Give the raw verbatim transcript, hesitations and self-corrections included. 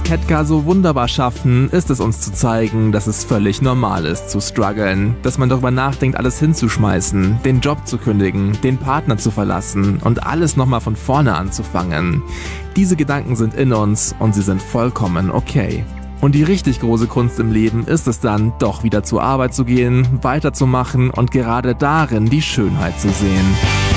Ketka so wunderbar schaffen, ist es uns zu zeigen, dass es völlig normal ist zu strugglen, dass man darüber nachdenkt, alles hinzuschmeißen, den Job zu kündigen, den Partner zu verlassen und alles nochmal von vorne anzufangen. Diese Gedanken sind in uns und sie sind vollkommen okay. Und die richtig große Kunst im Leben ist es dann, doch wieder zur Arbeit zu gehen, weiterzumachen und gerade darin die Schönheit zu sehen.